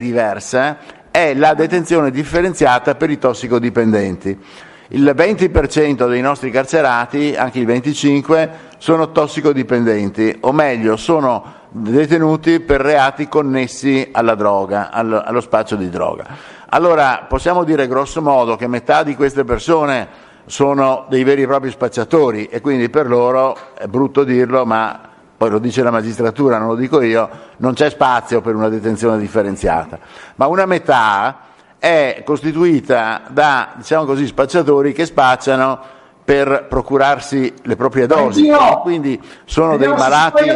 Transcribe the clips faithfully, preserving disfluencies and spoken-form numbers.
diversa è la detenzione differenziata per i tossicodipendenti. Il venti per cento dei nostri carcerati, anche il venticinque per cento, sono tossicodipendenti, o meglio sono detenuti per reati connessi alla droga, allo, allo spaccio di droga. Allora possiamo dire grosso modo che metà di queste persone sono dei veri e propri spacciatori, e quindi per loro, è brutto dirlo, ma poi lo dice la magistratura, non lo dico io, non c'è spazio per una detenzione differenziata. Ma una metà è costituita da, diciamo così, spacciatori che spacciano per procurarsi le proprie dosi, quindi sono dei malati,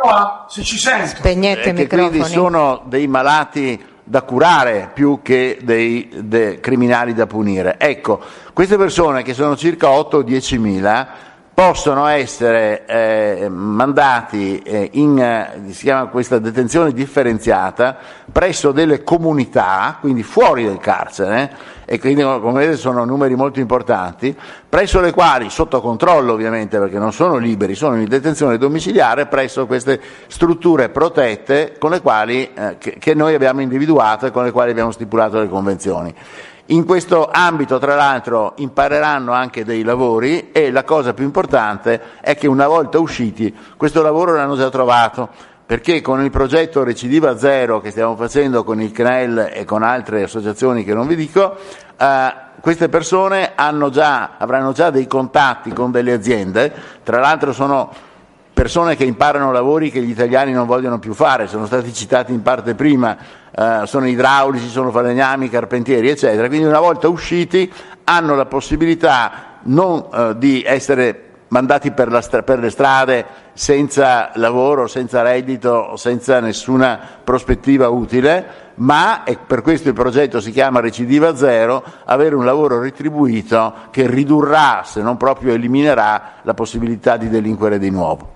se ci sente. Spegnete i che quindi sono dei malati da curare più che dei, dei criminali da punire. Ecco, queste persone, che sono circa otto o dieci mila, possono essere eh, mandati eh, in, eh, si chiama questa detenzione differenziata, presso delle comunità, quindi fuori del carcere, e quindi come vedete sono numeri molto importanti, presso le quali, sotto controllo ovviamente perché non sono liberi, sono in detenzione domiciliare presso queste strutture protette con le quali, eh, che, che noi abbiamo individuato e con le quali abbiamo stipulato le convenzioni. In questo ambito, tra l'altro, impareranno anche dei lavori, e la cosa più importante è che una volta usciti questo lavoro l'hanno già trovato, perché con il progetto Recidiva Zero che stiamo facendo con il C N E L e con altre associazioni che non vi dico, eh, queste persone hanno già, avranno già dei contatti con delle aziende, tra l'altro sono persone che imparano lavori che gli italiani non vogliono più fare, sono stati citati in parte prima, eh, sono idraulici, sono falegnami, carpentieri, eccetera. Quindi una volta usciti hanno la possibilità non eh, di essere mandati per, la stra- per le strade senza lavoro, senza reddito, senza nessuna prospettiva utile, ma, e per questo il progetto si chiama Recidiva Zero, avere un lavoro retribuito che ridurrà, se non proprio eliminerà, la possibilità di delinquere di nuovo.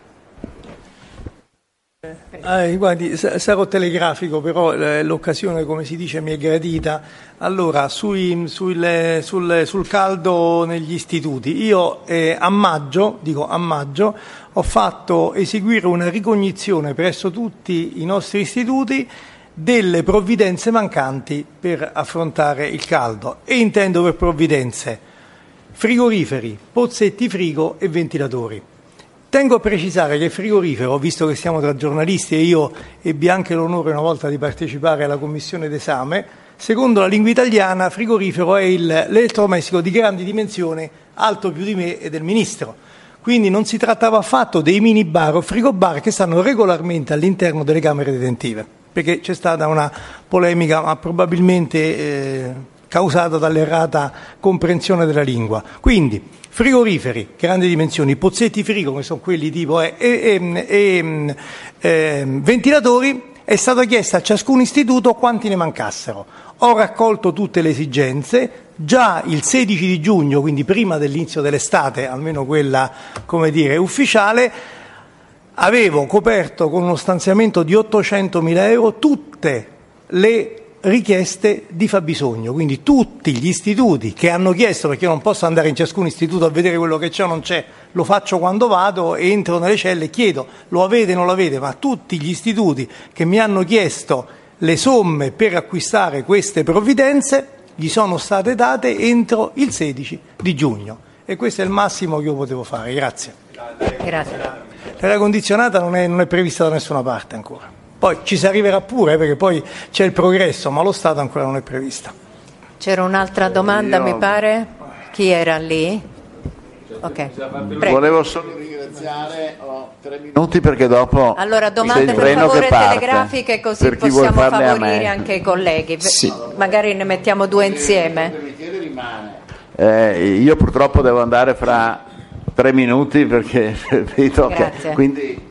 Eh, guardi, sarò telegrafico, però eh, l'occasione, come si dice, mi è gradita. Allora, sui, sul, sul, sul caldo negli istituti, io eh, a maggio, dico a maggio, ho fatto eseguire una ricognizione presso tutti i nostri istituti delle provvidenze mancanti per affrontare il caldo, e intendo per provvidenze frigoriferi, pozzetti frigo e ventilatori. Tengo a precisare che il frigorifero, visto che siamo tra giornalisti e io ebbi anche l'onore una volta di partecipare alla commissione d'esame, secondo la lingua italiana frigorifero è il, l'elettrodomestico di grandi dimensioni, alto più di me e del Ministro. Quindi non si trattava affatto dei mini bar o frigobar che stanno regolarmente all'interno delle camere detentive, perché c'è stata una polemica, ma probabilmente eh, causata dall'errata comprensione della lingua. Quindi frigoriferi, grandi dimensioni, pozzetti frigo, che sono quelli tipo, eh, e, e, e ventilatori, è stato chiesto a ciascun istituto quanti ne mancassero. Ho raccolto tutte le esigenze, già il sedici di giugno, quindi prima dell'inizio dell'estate, almeno quella, come dire, ufficiale, avevo coperto con uno stanziamento di ottocentomila euro tutte le richieste di fabbisogno, quindi tutti gli istituti che hanno chiesto, perché io non posso andare in ciascun istituto a vedere quello che c'è o non c'è, lo faccio quando vado, entro nelle celle e chiedo, lo avete o non lo avete, ma tutti gli istituti che mi hanno chiesto le somme per acquistare queste provvidenze gli sono state date entro il sedici di giugno, e questo è il massimo che io potevo fare. Grazie. Grazie. L'aria condizionata non è, non è prevista da nessuna parte ancora. Poi ci si arriverà pure, perché poi c'è il progresso, ma lo Stato ancora non è prevista. C'era un'altra domanda, Io... mi pare. Chi era lì? Ok. Prego. Volevo solo ringraziare, ho tre minuti perché dopo allora domande per favore telegrafiche, così possiamo favorire anche i colleghi. Sì. Magari ne mettiamo due insieme. Eh, io purtroppo devo andare fra tre minuti perché vedo che, quindi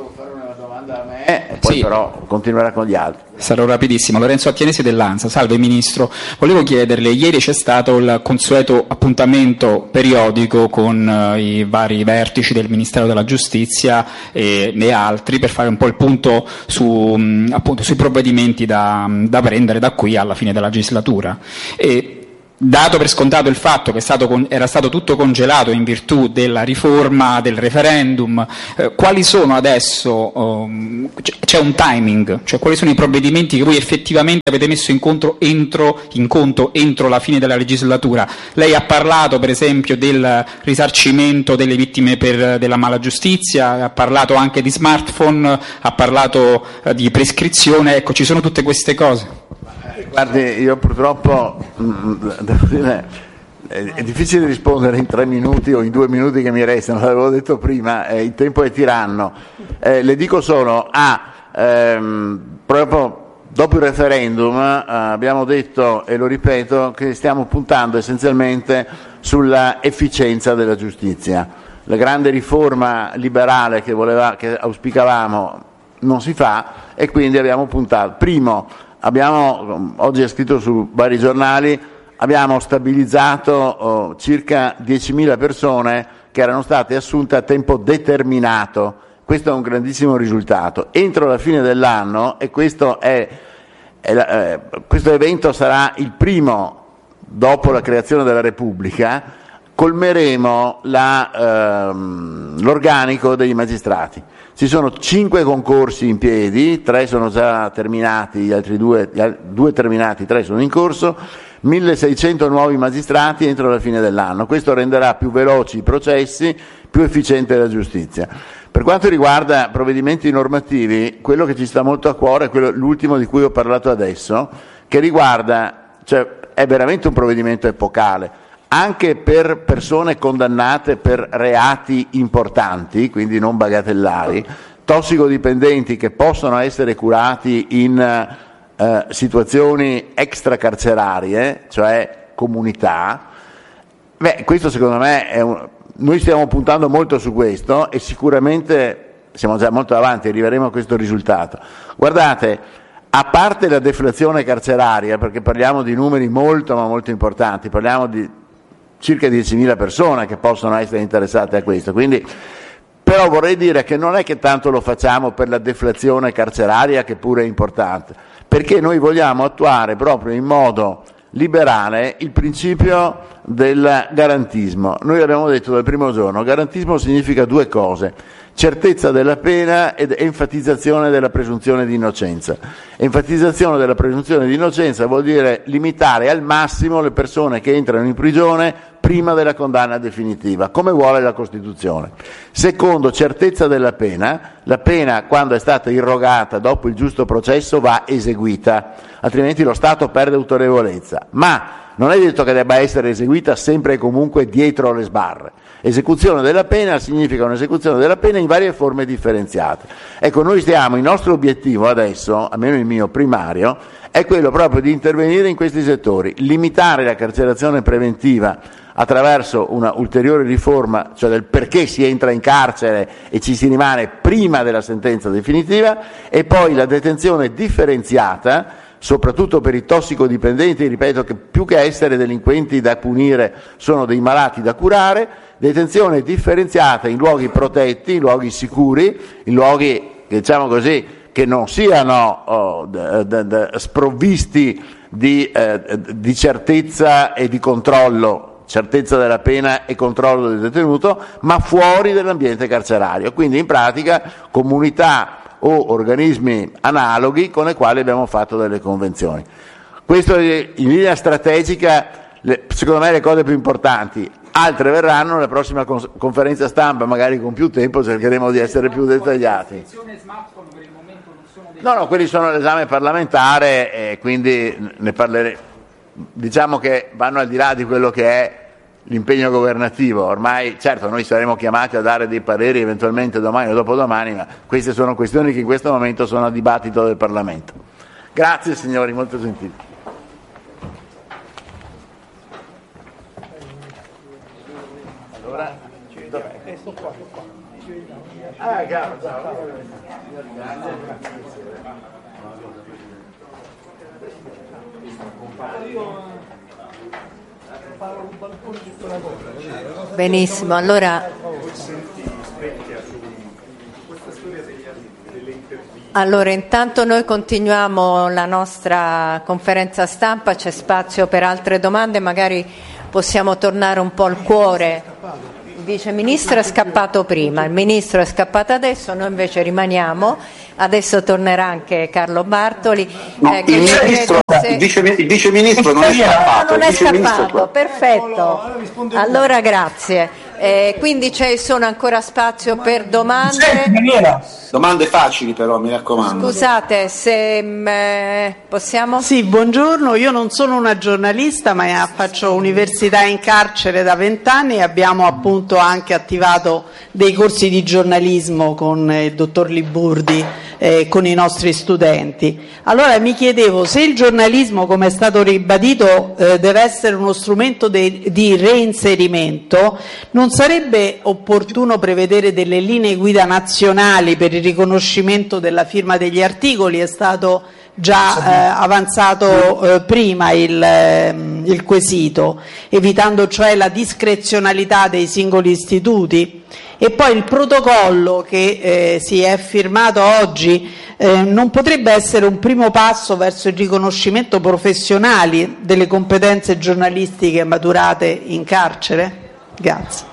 a me e poi sì. Però continuerà con gli altri. Sarò rapidissimo. Lorenzo Attienesi dell'ANSA. Salve Ministro, volevo chiederle, ieri c'è stato il consueto appuntamento periodico con uh, i vari vertici del Ministero della Giustizia e, e altri per fare un po' il punto su, um, appunto, sui provvedimenti da, da prendere da qui alla fine della legislatura, e dato per scontato il fatto che è stato con, era stato tutto congelato in virtù della riforma del referendum, eh, quali sono adesso, um, c'è un timing, cioè quali sono i provvedimenti che voi effettivamente avete messo in conto entro, in conto entro la fine della legislatura? Lei ha parlato per esempio del risarcimento delle vittime per, della malagiustizia, ha parlato anche di smartphone, ha parlato eh, di prescrizione, ecco, ci sono tutte queste cose. Guardi, io purtroppo devo dire, è difficile rispondere in tre minuti o in due minuti che mi restano, l'avevo detto prima, eh, il tempo è tiranno. Eh, le dico solo, ah, ehm, proprio dopo il referendum eh, abbiamo detto, e lo ripeto, che stiamo puntando essenzialmente sulla efficienza della giustizia. La grande riforma liberale che, voleva, che auspicavamo non si fa e quindi abbiamo puntato. Primo, abbiamo, oggi è scritto su vari giornali, abbiamo stabilizzato oh, circa diecimila persone che erano state assunte a tempo determinato. Questo è un grandissimo risultato. Entro la fine dell'anno, e questo, è, è, eh, questo evento sarà il primo dopo la creazione della Repubblica, colmeremo la, ehm, l'organico dei magistrati. Ci sono cinque concorsi in piedi, tre sono già terminati, gli altri due, gli al- due terminati, tre sono in corso, milleseicento nuovi magistrati entro la fine dell'anno. Questo renderà più veloci i processi, più efficiente la giustizia. Per quanto riguarda provvedimenti normativi, quello che ci sta molto a cuore è quello, l'ultimo di cui ho parlato adesso, che riguarda, cioè è veramente un provvedimento epocale, anche per persone condannate per reati importanti, quindi non bagatellari, tossicodipendenti che possono essere curati in eh, situazioni extracarcerarie, cioè comunità. Beh, questo secondo me è un, noi stiamo puntando molto su questo e sicuramente siamo già molto avanti, arriveremo a questo risultato. Guardate, a parte la deflazione carceraria, perché parliamo di numeri molto ma molto importanti, parliamo di circa diecimila persone che possono essere interessate a questo, quindi, però vorrei dire che non è che tanto lo facciamo per la deflazione carceraria, che pure è importante, perché noi vogliamo attuare proprio in modo liberale il principio del garantismo. Noi abbiamo detto dal primo giorno, garantismo significa due cose: certezza della pena ed enfatizzazione della presunzione di innocenza. Enfatizzazione della presunzione di innocenza vuol dire limitare al massimo le persone che entrano in prigione prima della condanna definitiva, come vuole la Costituzione. Secondo, certezza della pena. La pena, quando è stata irrogata dopo il giusto processo, va eseguita, altrimenti lo Stato perde autorevolezza. Ma non è detto che debba essere eseguita sempre e comunque dietro le sbarre. Esecuzione della pena significa un'esecuzione della pena in varie forme differenziate. Ecco, noi stiamo, il nostro obiettivo adesso, almeno il mio primario, è quello proprio di intervenire in questi settori, limitare la carcerazione preventiva attraverso una ulteriore riforma, cioè del perché si entra in carcere e ci si rimane prima della sentenza definitiva, e poi la detenzione differenziata, soprattutto per i tossicodipendenti, ripeto che più che essere delinquenti da punire sono dei malati da curare, detenzione differenziata in luoghi protetti, in luoghi sicuri, in luoghi, diciamo così, che non siano oh, d- d- d- sprovvisti di, eh, di certezza e di controllo, certezza della pena e controllo del detenuto, ma fuori dell'ambiente carcerario, quindi in pratica comunità o organismi analoghi con i quali abbiamo fatto delle convenzioni. Questo è in linea strategica, le, secondo me, le cose più importanti. Altre verranno nella prossima cons- conferenza stampa, magari con più tempo cercheremo di essere più dettagliati. No, no, quelli sono all'esame parlamentare e quindi ne parleremo. Diciamo che vanno al di là di quello che è l'impegno governativo. Ormai, certo, noi saremo chiamati a dare dei pareri eventualmente domani o dopodomani, ma queste sono questioni che in questo momento sono a dibattito del Parlamento. Grazie signori, molto gentili. Allora, dov'è? Ah, chiaro, ciao. Benissimo, allora specchia su questa storia delle Allora, intanto noi continuiamo la nostra conferenza stampa, c'è spazio per altre domande, magari possiamo tornare un po' al cuore. Il Vice Ministro è scappato prima, il Ministro è scappato adesso, noi invece rimaniamo. Adesso tornerà anche Carlo Bartoli. No, eh, il, ministro, se... il, vice, il Vice Ministro non è scappato. Non è scappato, perfetto. Allora grazie. Eh, quindi ci sono ancora spazio per domande. Domande facili però, mi raccomando. Scusate, se mh, possiamo? Sì, buongiorno, io non sono una giornalista ma faccio università in carcere da vent'anni e abbiamo appunto anche attivato dei corsi di giornalismo con il dottor Liburdi, eh, con i nostri studenti. Allora mi chiedevo se il giornalismo, come è stato ribadito, eh, deve essere uno strumento de- di reinserimento, non sarebbe opportuno prevedere delle linee guida nazionali per il riconoscimento della firma degli articoli? È stato già eh, avanzato eh, prima il, eh, il quesito, evitando cioè la discrezionalità dei singoli istituti. E poi il protocollo che eh, si è firmato oggi eh, non potrebbe essere un primo passo verso il riconoscimento professionale delle competenze giornalistiche maturate in carcere? Grazie.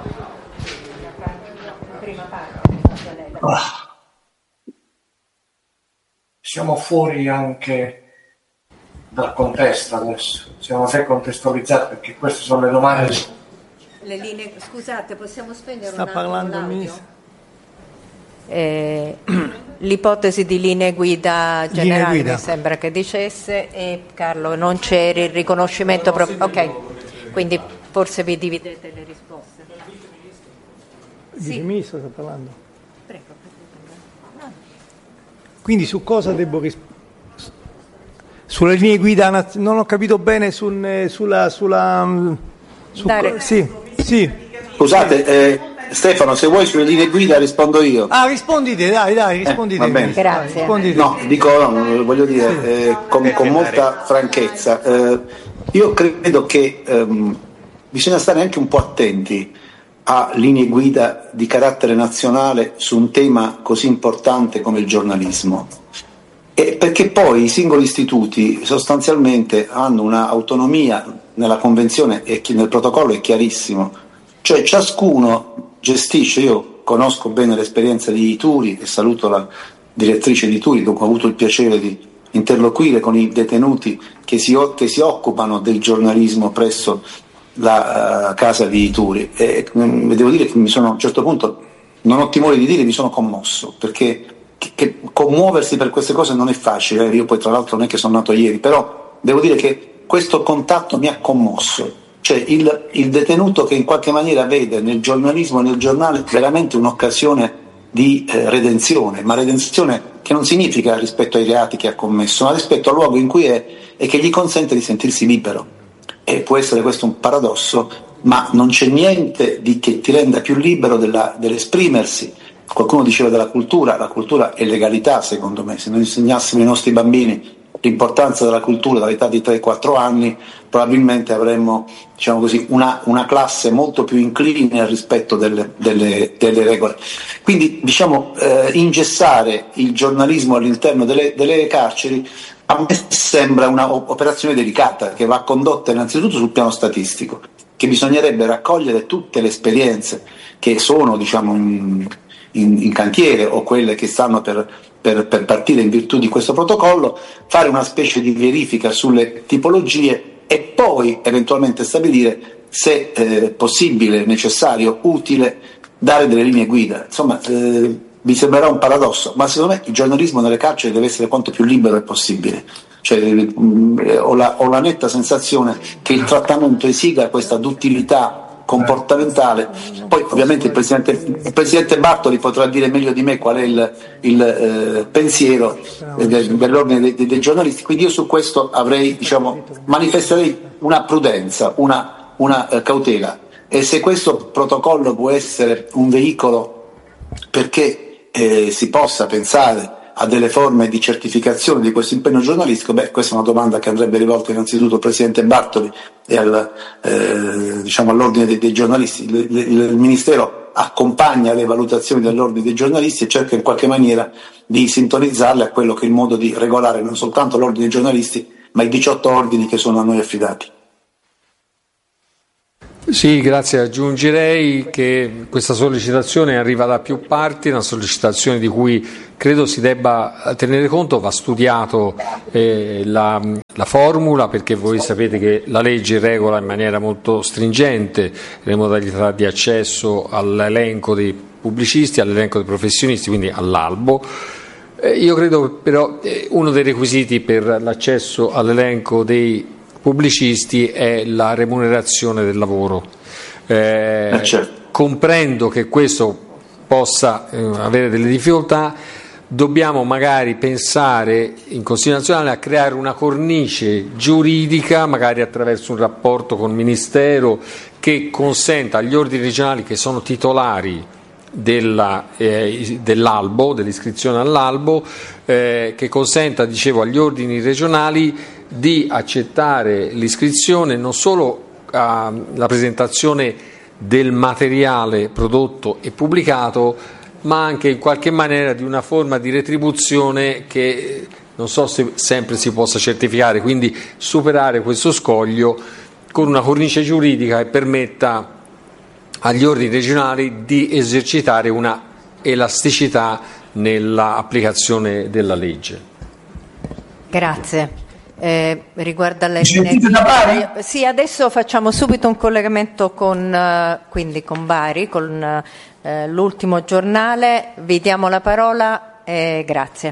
Siamo fuori anche dal contesto adesso, siamo assai contestualizzati perché queste sono le domande. Le linee, scusate, possiamo spegnere Sta un attimo parlando il l'audio? Ministro. Eh, l'ipotesi di linee guida generali Linee guida. mi sembra che dicesse, e Carlo non c'eri, il riconoscimento pro- ok, quindi forse vi dividete le risposte. Il Sì. Vice Ministro sta parlando. Prego. No. Quindi su cosa devo rispondere? Sulle linee guida, naz- non ho capito bene sul, sulla... sulla su Dare. co- sì, sì. Scusate, eh, Stefano, se vuoi sulle linee guida rispondo io. Ah, rispondi te, dai, dai, rispondi Eh, te. va bene. Grazie. Rispondi te. No, dico, no, voglio dire eh, con, con molta franchezza, eh, io credo che ehm, bisogna stare anche un po' attenti a linee guida di carattere nazionale su un tema così importante come il giornalismo, e perché poi i singoli istituti sostanzialmente hanno un'autonomia nella convenzione e nel protocollo è chiarissimo, cioè ciascuno gestisce. Io conosco bene l'esperienza di Turi e saluto la direttrice di Turi, dunque ho avuto il piacere di interloquire con i detenuti che si, che si occupano del giornalismo presso la uh, casa di Turi, e um, devo dire che mi sono, a un certo punto, non ho timore di dire, mi sono commosso, perché che, che commuoversi per queste cose non è facile. Io poi tra l'altro non è che sono nato ieri, però devo dire che questo contatto mi ha commosso, cioè il, il detenuto che in qualche maniera vede nel giornalismo e nel giornale veramente un'occasione di eh, redenzione, ma redenzione che non significa rispetto ai reati che ha commesso, ma rispetto al luogo in cui è e che gli consente di sentirsi libero. E può essere questo un paradosso, ma non c'è niente di che ti renda più libero della, dell'esprimersi. Qualcuno diceva della cultura, la cultura è legalità, secondo me. Se noi insegnassimo ai nostri bambini l'importanza della cultura dall'età di tre quattro anni, probabilmente avremmo, diciamo così, una, una classe molto più incline al rispetto delle, delle, delle regole. Quindi, diciamo, eh, ingessare il giornalismo all'interno delle, delle carceri a me sembra un'operazione delicata che va condotta innanzitutto sul piano statistico, che bisognerebbe raccogliere tutte le esperienze che sono, diciamo, in, in, in cantiere o quelle che stanno per, per, per partire in virtù di questo protocollo, fare una specie di verifica sulle tipologie e poi eventualmente stabilire se è possibile, necessario, utile dare delle linee guida. Insomma, eh, vi sembrerà un paradosso, ma secondo me il giornalismo nelle carceri deve essere quanto più libero possibile. Cioè, mh, ho, la, ho la netta sensazione che il trattamento esiga questa duttilità comportamentale. Poi ovviamente il presidente, il presidente Bartoli potrà dire meglio di me qual è il, il eh, pensiero eh, dell'ordine dei, dei, dei giornalisti, quindi io su questo avrei, diciamo, manifesterei una prudenza, una, una eh, cautela, e se questo protocollo può essere un veicolo perché Eh, si possa pensare a delle forme di certificazione di questo impegno giornalistico, beh, questa è una domanda che andrebbe rivolta innanzitutto al Presidente Bartoli e al, eh, diciamo all'ordine dei, dei giornalisti. Il, il, il Ministero accompagna le valutazioni dell'ordine dei giornalisti e cerca in qualche maniera di sintonizzarle a quello che è il modo di regolare non soltanto l'ordine dei giornalisti, ma i diciotto ordini che sono a noi affidati. Sì, grazie. Aggiungerei che questa sollecitazione arriva da più parti, una sollecitazione di cui credo si debba tenere conto. Va studiato eh, la, la formula, perché voi sapete che la legge regola in maniera molto stringente le modalità di accesso all'elenco dei pubblicisti, all'elenco dei professionisti, quindi all'albo. Eh, io credo però eh, uno dei requisiti per l'accesso all'elenco dei pubblicisti è la remunerazione del lavoro. Eh, eh certo. Comprendo che questo possa eh, avere delle difficoltà, dobbiamo magari pensare in Consiglio nazionale a creare una cornice giuridica, magari attraverso un rapporto con il Ministero, che consenta agli ordini regionali che sono titolari della, eh, dell'albo, dell'iscrizione all'albo, eh, che consenta, dicevo, agli ordini regionali di accettare l'iscrizione non solo alla presentazione del materiale prodotto e pubblicato, ma anche in qualche maniera di una forma di retribuzione che non so se sempre si possa certificare, quindi superare questo scoglio con una cornice giuridica che permetta agli ordini regionali di esercitare una elasticità nell'applicazione della legge. Grazie. Eh, riguarda le linee guida, sì, adesso facciamo subito un collegamento con, eh, quindi con Bari, con eh, l'ultimo giornale. Vi diamo la parola e grazie.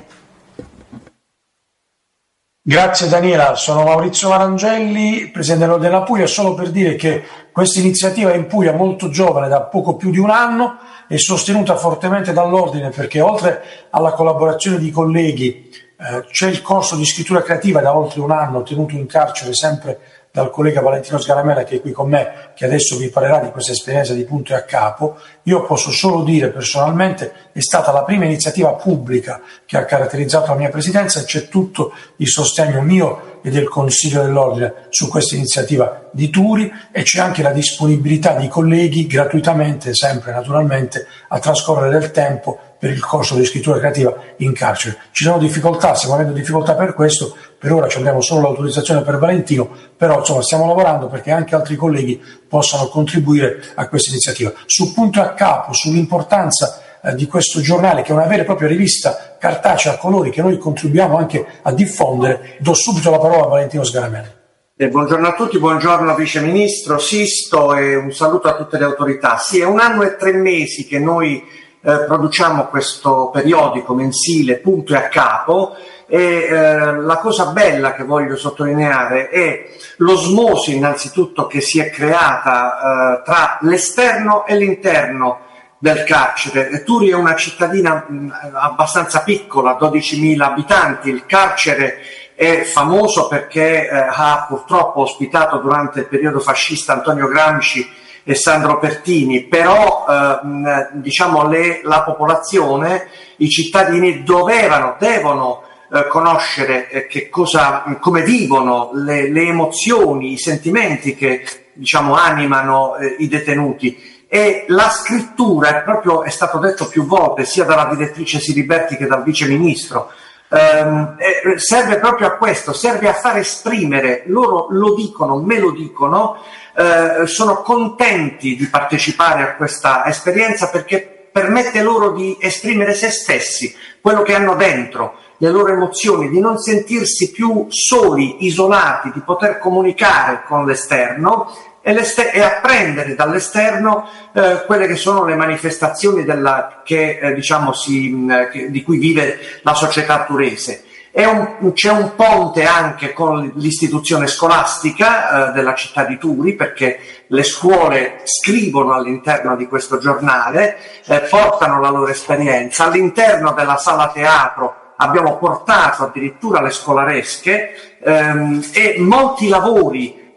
Grazie Daniela, sono Maurizio Marangelli, presidente dell'Ordine della Puglia, solo per dire che questa iniziativa è in Puglia molto giovane, da poco più di un anno, è sostenuta fortemente dall'Ordine, perché oltre alla collaborazione di colleghi Eh, c'è il corso di scrittura creativa da oltre un anno tenuto in carcere sempre dal collega Valentino Sgaramella, che è qui con me, che adesso vi parlerà di questa esperienza di punto e a capo. Io posso solo dire personalmente è stata la prima iniziativa pubblica che ha caratterizzato la mia presidenza, e c'è tutto il sostegno mio e del Consiglio dell'Ordine su questa iniziativa di Turi, e c'è anche la disponibilità di colleghi gratuitamente, sempre naturalmente, a trascorrere del tempo per il corso di scrittura creativa in carcere. Ci sono difficoltà, stiamo avendo difficoltà per questo, per ora ci abbiamo solo l'autorizzazione per Valentino, però insomma stiamo lavorando perché anche altri colleghi possano contribuire a questa iniziativa. Su punto a capo, sull'importanza eh, di questo giornale, che è una vera e propria rivista cartacea a colori che noi contribuiamo anche a diffondere, do subito la parola a Valentino Sgaramella. Eh, buongiorno a tutti, buongiorno Vice Ministro Sisto e un saluto a tutte le autorità. Sì, è un anno e tre mesi che noi Eh, produciamo questo periodico mensile punto e a capo, e eh, la cosa bella che voglio sottolineare è l'osmosi innanzitutto che si è creata eh, tra l'esterno e l'interno del carcere. Turi è una cittadina mh, abbastanza piccola, dodicimila abitanti. Il carcere è famoso perché eh, ha purtroppo ospitato durante il periodo fascista Antonio Gramsci e Sandro Pertini, però eh, diciamo le, la popolazione, i cittadini dovevano, devono eh, conoscere eh, che cosa, come vivono le, le emozioni, i sentimenti che diciamo animano eh, i detenuti. E la scrittura è proprio, è stato detto più volte sia dalla direttrice Siliberti che dal Vice Ministro, ehm, eh, serve proprio a questo, serve a far esprimere, loro lo dicono, me lo dicono, Eh, sono contenti di partecipare a questa esperienza perché permette loro di esprimere se stessi, quello che hanno dentro, le loro emozioni, di non sentirsi più soli, isolati, di poter comunicare con l'esterno e, l'ester- e apprendere dall'esterno eh, quelle che sono le manifestazioni della, che, eh, diciamo, si, mh, che, di cui vive la società turese. È un, c'è un ponte anche con l'istituzione scolastica eh, della città di Turi, perché le scuole scrivono all'interno di questo giornale, eh, portano la loro esperienza. All'interno della sala teatro abbiamo portato addirittura le scolaresche ehm, e molti lavori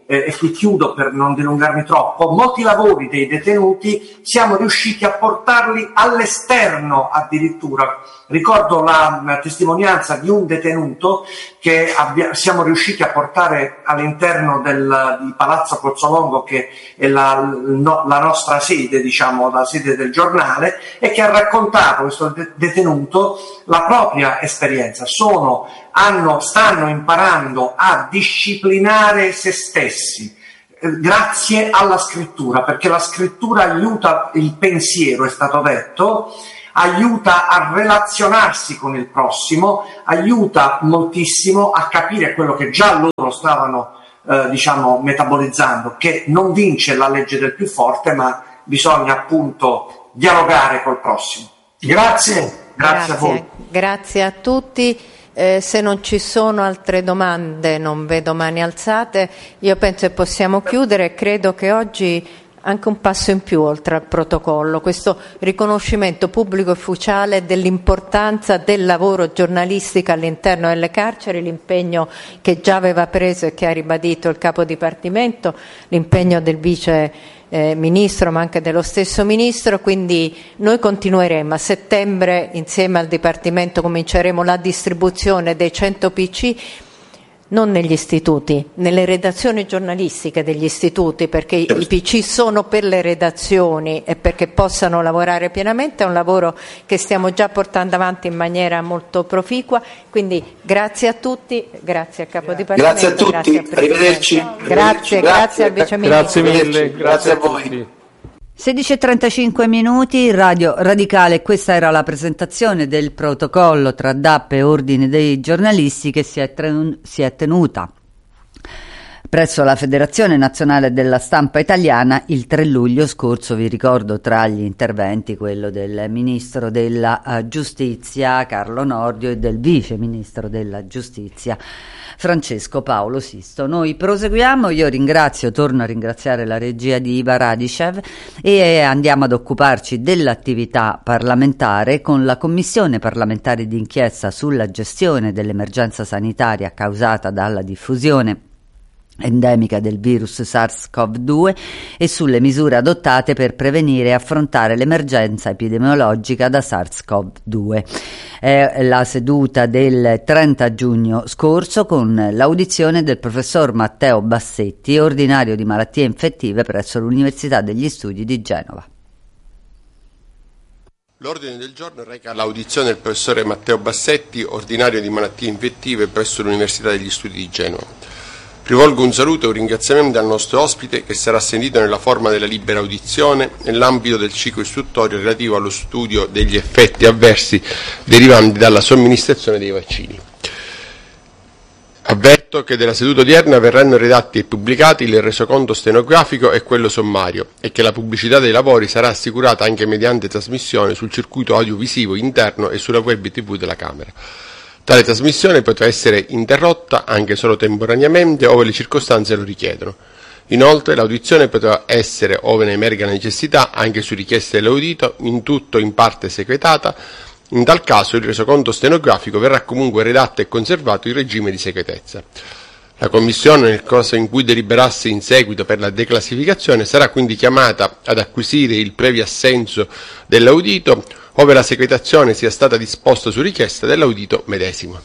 eh, e qui chiudo per non dilungarmi troppo, molti lavori dei detenuti siamo riusciti a portarli all'esterno addirittura. Ricordo la, la testimonianza di un detenuto che abbia, siamo riusciti a portare all'interno del, di Palazzo Pozzolongo, che è la, no, la nostra sede, diciamo, la sede del giornale, e che ha raccontato, questo de- detenuto, la propria esperienza. Sono, hanno, stanno imparando a disciplinare se stessi, eh, grazie alla scrittura, perché la scrittura aiuta il pensiero, è stato detto, aiuta a relazionarsi con il prossimo, aiuta moltissimo a capire quello che già loro stavano eh, diciamo metabolizzando, che non vince la legge del più forte, ma bisogna appunto dialogare col prossimo. Grazie, grazie, grazie a voi. Grazie a tutti. Eh, se non ci sono altre domande, non vedo mani alzate, io penso che possiamo chiudere. Credo che oggi anche un passo in più oltre al protocollo, questo riconoscimento pubblico e ufficiale dell'importanza del lavoro giornalistico all'interno delle carceri, l'impegno che già aveva preso e che ha ribadito il capo dipartimento, l'impegno del vice eh, ministro ma anche dello stesso ministro. Quindi noi continueremo a settembre, insieme al dipartimento cominceremo la distribuzione dei cento P C, non negli istituti, nelle redazioni giornalistiche degli istituti, perché i P C sono per le redazioni e perché possano lavorare pienamente. È un lavoro che stiamo già portando avanti in maniera molto proficua. Quindi grazie a tutti, grazie al capo dipartimento. Grazie a tutti, grazie arrivederci. Grazie, grazie, grazie al vice ministro. Grazie mille, grazie a voi. sedici e trentacinque minuti, Radio Radicale. Questa era la presentazione del protocollo tra D A P e Ordine dei giornalisti che si è, tre- si è tenuta presso la Federazione Nazionale della Stampa Italiana il tre luglio scorso. Vi ricordo tra gli interventi quello del Ministro della uh, Giustizia Carlo Nordio e del Vice Ministro della Giustizia Francesco Paolo Sisto. Noi proseguiamo, io ringrazio, torno a ringraziare la regia di Iva Radicev e andiamo ad occuparci dell'attività parlamentare con la Commissione parlamentare d'inchiesta sulla gestione dell'emergenza sanitaria causata dalla diffusione endemica del virus SARS-CoV due e sulle misure adottate per prevenire e affrontare l'emergenza epidemiologica da SARS-CoV due. È la seduta del trenta giugno scorso con l'audizione del professor Matteo Bassetti, ordinario di malattie infettive presso l'Università degli Studi di Genova. L'ordine del giorno reca l'audizione del professore Matteo Bassetti, ordinario di malattie infettive presso l'Università degli Studi di Genova. Rivolgo un saluto e un ringraziamento al nostro ospite che sarà sentito nella forma della libera audizione nell'ambito del ciclo istruttorio relativo allo studio degli effetti avversi derivanti dalla somministrazione dei vaccini. Avverto che della seduta odierna verranno redatti e pubblicati il resoconto stenografico e quello sommario e che la pubblicità dei lavori sarà assicurata anche mediante trasmissione sul circuito audiovisivo interno e sulla web tivù della Camera. Tale trasmissione potrà essere interrotta anche solo temporaneamente ove le circostanze lo richiedono. Inoltre l'audizione potrà essere, ove ne emerga la necessità, anche su richiesta dell'audito, in tutto o in parte segretata. In tal caso il resoconto stenografico verrà comunque redatto e conservato in regime di segretezza. La Commissione, nel caso in cui deliberasse in seguito per la declassificazione, sarà quindi chiamata ad acquisire il previo assenso dell'audito, ove la secretazione sia stata disposta su richiesta dell'audito medesimo.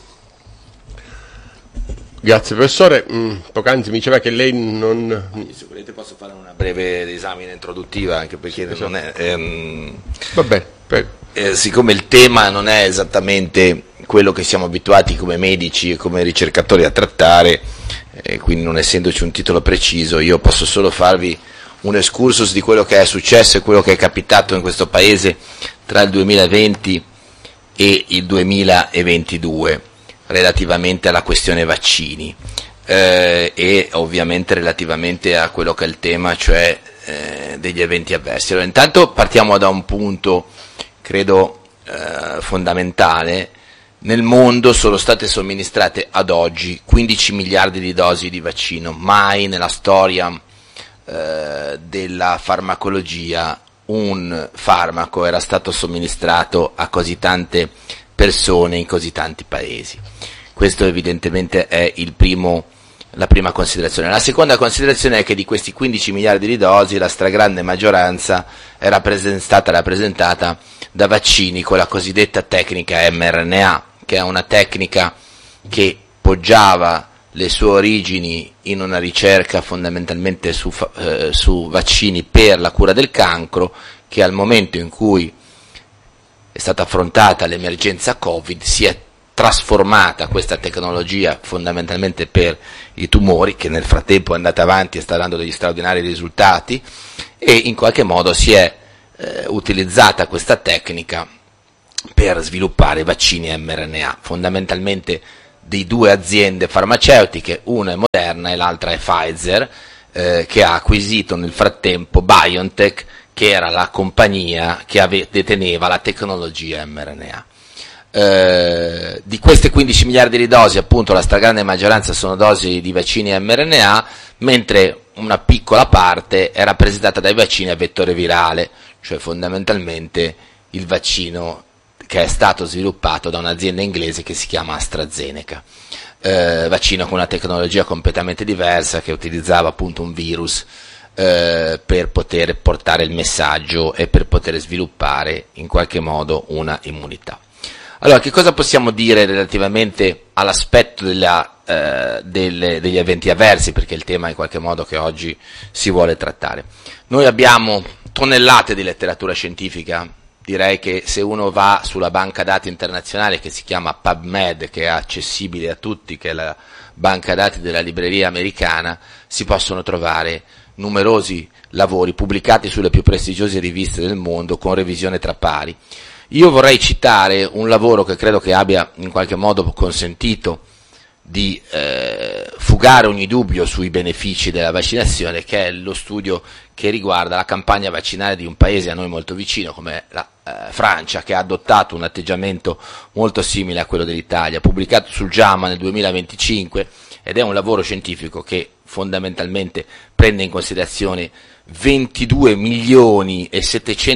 Grazie professore, mm, poc'anzi mi diceva che lei non... Sicuramente posso fare una breve disamina introduttiva, anche perché sì, non è... Ehm... Va bene, prego. Eh, siccome il tema non è esattamente quello che siamo abituati come medici e come ricercatori a trattare, eh, quindi non essendoci un titolo preciso, io posso solo farvi un excursus di quello che è successo e quello che è capitato in questo paese tra il duemilaventi e il duemilaventidue relativamente alla questione vaccini eh, e ovviamente relativamente a quello che è il tema, cioè eh, degli eventi avversi. Allora, intanto partiamo da un punto credo eh, fondamentale. Nel mondo sono state somministrate ad oggi quindici miliardi di dosi di vaccino. Mai nella storia eh, della farmacologia un farmaco era stato somministrato a così tante persone in così tanti paesi. Questo evidentemente è il primo la prima considerazione. La seconda considerazione è che di questi quindici miliardi di dosi la stragrande maggioranza è rappresent- stata rappresentata da vaccini con la cosiddetta tecnica mRNA, che è una tecnica che poggiava le sue origini in una ricerca fondamentalmente su, eh, su vaccini per la cura del cancro, che al momento in cui è stata affrontata l'emergenza Covid si è trasformata questa tecnologia fondamentalmente per i tumori, che nel frattempo è andata avanti e sta dando degli straordinari risultati, e in qualche modo si è eh, utilizzata questa tecnica per sviluppare vaccini mRNA, fondamentalmente di due aziende farmaceutiche, una è Moderna e l'altra è Pfizer, eh, che ha acquisito nel frattempo BioNTech, che era la compagnia che ave- deteneva la tecnologia mRNA. Eh, di queste quindici miliardi di dosi, appunto, la stragrande maggioranza sono dosi di vaccini mRNA, mentre una piccola parte è rappresentata dai vaccini a vettore virale, cioè fondamentalmente il vaccino che è stato sviluppato da un'azienda inglese che si chiama AstraZeneca, eh, vaccino con una tecnologia completamente diversa che utilizzava appunto un virus eh, per poter portare il messaggio e per poter sviluppare in qualche modo una immunità. Allora, che cosa possiamo dire relativamente all'aspetto della, eh, delle, degli eventi avversi, perché è il tema in qualche modo che oggi si vuole trattare? Noi abbiamo tonnellate di letteratura scientifica, direi che se uno va sulla banca dati internazionale che si chiama PubMed, che è accessibile a tutti, che è la banca dati della libreria americana, si possono trovare numerosi lavori pubblicati sulle più prestigiose riviste del mondo con revisione tra pari. Io vorrei citare un lavoro che credo che abbia in qualche modo consentito di eh, fugare ogni dubbio sui benefici della vaccinazione, che è lo studio che riguarda la campagna vaccinale di un paese a noi molto vicino come la eh, Francia, che ha adottato un atteggiamento molto simile a quello dell'Italia, pubblicato sul JAMA nel duemilaventicinque, ed è un lavoro scientifico che fondamentalmente prende in considerazione ventidue milioni e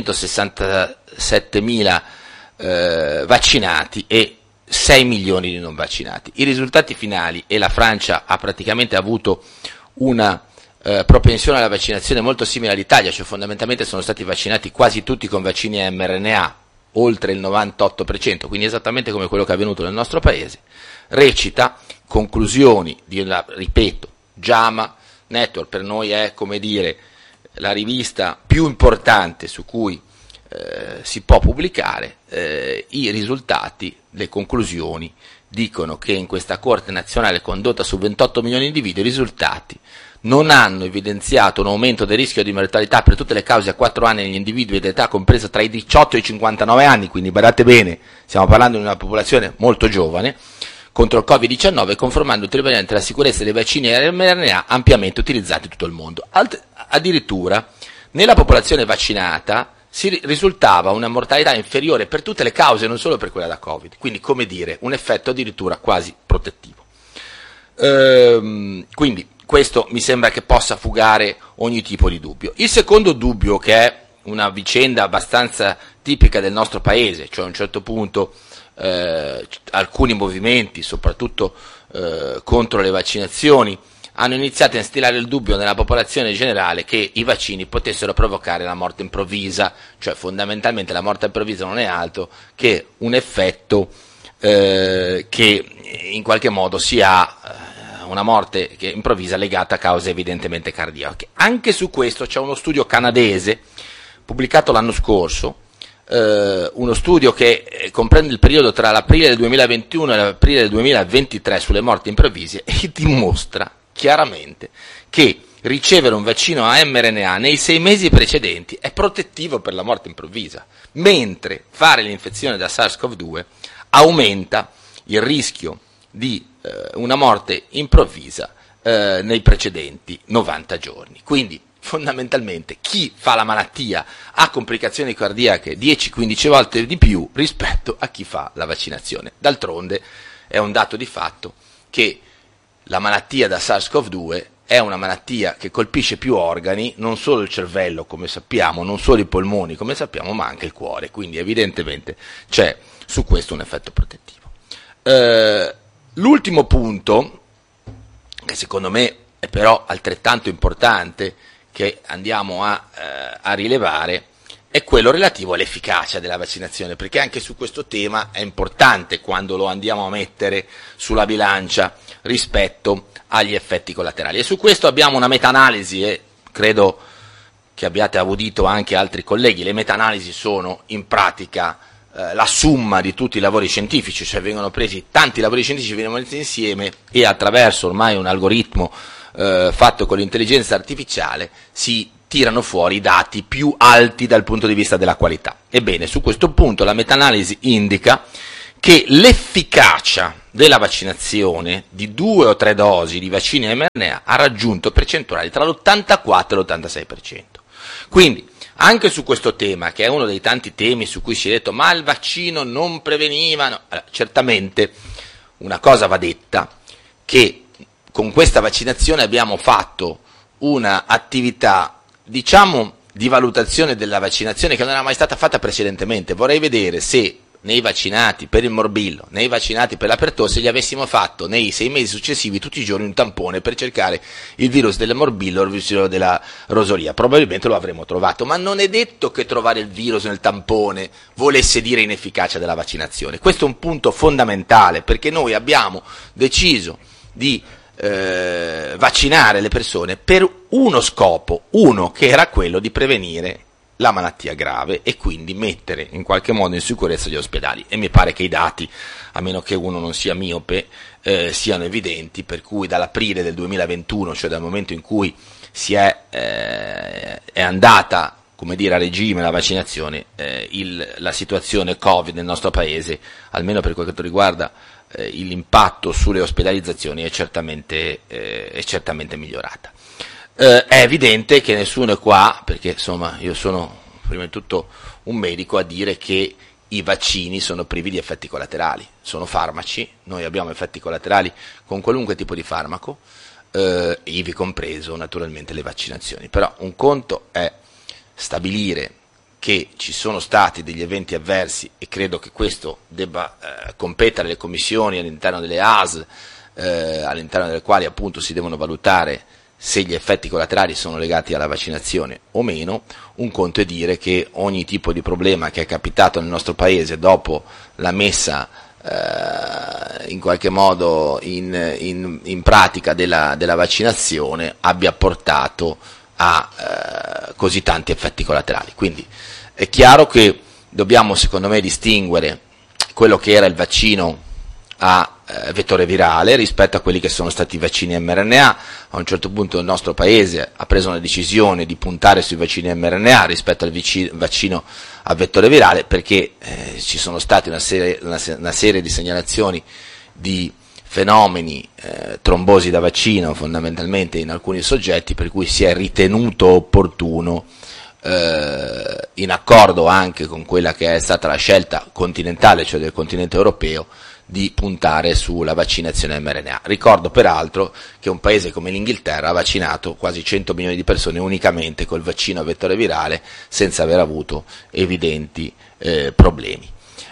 settecentosessantasettemila eh, vaccinati e sei milioni di non vaccinati. I risultati finali, e la Francia ha praticamente avuto una eh, propensione alla vaccinazione molto simile all'Italia, cioè fondamentalmente sono stati vaccinati quasi tutti con vaccini mRNA, oltre il novantotto per cento, quindi esattamente come quello che è avvenuto nel nostro paese, recita conclusioni di una, ripeto, JAMA Network per noi è, come dire, la rivista più importante su cui eh, si può pubblicare. Eh, i risultati, le conclusioni dicono che in questa Corte nazionale condotta su ventotto milioni di individui i risultati non hanno evidenziato un aumento del rischio di mortalità per tutte le cause a quattro anni negli individui di età compresa tra i diciotto e i cinquantanove anni, quindi badate bene, stiamo parlando di una popolazione molto giovane, contro il covid diciannove, confermando ulteriormente la sicurezza dei vaccini mRNA ampiamente utilizzati in tutto il mondo. Alt- addirittura nella popolazione vaccinata si risultava una mortalità inferiore per tutte le cause, non solo per quella da Covid, quindi, come dire, un effetto addirittura quasi protettivo. Ehm, quindi questo mi sembra che possa fugare ogni tipo di dubbio. Il secondo dubbio, che è una vicenda abbastanza tipica del nostro paese, cioè a un certo punto eh, alcuni movimenti, soprattutto eh, contro le vaccinazioni, hanno iniziato a instillare il dubbio nella popolazione generale che i vaccini potessero provocare la morte improvvisa, cioè fondamentalmente la morte improvvisa non è altro che un effetto eh, che in qualche modo si ha eh, una morte che improvvisa legata a cause evidentemente cardiache. Anche su questo c'è uno studio canadese pubblicato l'anno scorso, eh, uno studio che eh, comprende il periodo tra l'aprile del duemilaventuno e l'aprile del duemilaventitré sulle morti improvvise, e dimostra chiaramente che ricevere un vaccino a mRNA nei sei mesi precedenti è protettivo per la morte improvvisa, mentre fare l'infezione da SARS-CoV due aumenta il rischio di eh, una morte improvvisa eh, nei precedenti novanta giorni. Quindi fondamentalmente chi fa la malattia ha complicazioni cardiache dieci quindici volte di più rispetto a chi fa la vaccinazione. D'altronde è un dato di fatto che la malattia da SARS-CoV due è una malattia che colpisce più organi, non solo il cervello come sappiamo, non solo i polmoni come sappiamo, ma anche il cuore, quindi evidentemente c'è su questo un effetto protettivo. Eh, l'ultimo punto che secondo me è però altrettanto importante che andiamo a, eh, a rilevare, è quello relativo all'efficacia della vaccinazione, perché anche su questo tema è importante quando lo andiamo a mettere sulla bilancia rispetto agli effetti collaterali. E su questo abbiamo una meta-analisi, e credo che abbiate audito anche altri colleghi. Le meta-analisi sono in pratica eh, la somma di tutti i lavori scientifici, cioè vengono presi tanti lavori scientifici, vengono messi insieme e attraverso ormai un algoritmo eh, fatto con l'intelligenza artificiale si tirano fuori i dati più alti dal punto di vista della qualità. Ebbene, su questo punto la meta-analisi indica che l'efficacia della vaccinazione di due o tre dosi di vaccini mRNA ha raggiunto percentuali tra l'ottantaquattro e l'ottantasei per cento. Quindi, anche su questo tema, che è uno dei tanti temi su cui si è detto ma il vaccino non preveniva, no. Allora, certamente una cosa va detta, che con questa vaccinazione abbiamo fatto una attività, diciamo, di valutazione della vaccinazione che non era mai stata fatta precedentemente. Vorrei vedere se nei vaccinati per il morbillo, nei vaccinati per la pertosse, gli avessimo fatto nei sei mesi successivi tutti i giorni un tampone per cercare il virus del morbillo o il virus della rosolia. Probabilmente lo avremmo trovato, ma non è detto che trovare il virus nel tampone volesse dire inefficacia della vaccinazione. Questo è un punto fondamentale, perché noi abbiamo deciso di eh, vaccinare le persone per uno scopo, uno che era quello di prevenire la malattia grave e quindi mettere in qualche modo in sicurezza gli ospedali, e mi pare che i dati, a meno che uno non sia miope, eh, siano evidenti, per cui dall'aprile del duemilaventuno, cioè dal momento in cui si è, eh, è andata, come dire, a regime la vaccinazione, eh, il, la situazione Covid nel nostro paese, almeno per quanto riguarda eh, l'impatto sulle ospedalizzazioni, è certamente, eh, è certamente migliorata. Uh, è evidente che nessuno è qua, perché insomma io sono prima di tutto un medico, a dire che i vaccini sono privi di effetti collaterali. Sono farmaci, noi abbiamo effetti collaterali con qualunque tipo di farmaco, uh, ivi compreso naturalmente le vaccinazioni. Però un conto è stabilire che ci sono stati degli eventi avversi, e credo che questo debba uh, competere alle commissioni all'interno delle A S L, uh, all'interno delle quali appunto si devono valutare se gli effetti collaterali sono legati alla vaccinazione o meno. Un conto è dire che ogni tipo di problema che è capitato nel nostro paese dopo la messa eh, in qualche modo in, in, in pratica della, della vaccinazione abbia portato a eh, così tanti effetti collaterali. Quindi è chiaro che dobbiamo, secondo me, distinguere quello che era il vaccino a eh, vettore virale rispetto a quelli che sono stati i vaccini mRNA. A un certo punto il nostro paese ha preso una decisione di puntare sui vaccini mRNA rispetto al vicino, vaccino a vettore virale, perché eh, ci sono state una serie, una, una serie di segnalazioni di fenomeni eh, trombosi da vaccino fondamentalmente in alcuni soggetti, per cui si è ritenuto opportuno, eh, in accordo anche con quella che è stata la scelta continentale, cioè del continente europeo, di puntare sulla vaccinazione mRNA. Ricordo peraltro che un paese come l'Inghilterra ha vaccinato quasi cento milioni di persone unicamente col vaccino a vettore virale, senza aver avuto evidenti eh, problemi.